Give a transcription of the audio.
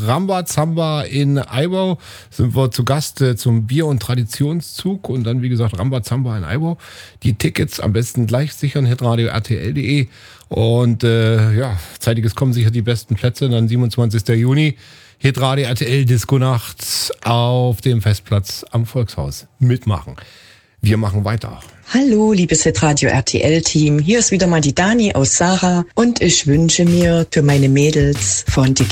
Rambazamba in Eibau. Sind wir zu Gast zum Bier- und Traditionszug und dann, wie gesagt, Rambazamba in Eibau. Die Tickets am besten gleich sichern, hitradio RTL.de. Und zeitiges kommen sicher die besten Plätze. Dann 27. Juni, Hitradio RTL Disco-Nacht auf dem Festplatz am Volkshaus. Mitmachen. Wir machen weiter. Hallo, liebes Hitradio RTL-Team. Hier ist wieder mal die Dani aus Sarah und ich wünsche mir für meine Mädels von die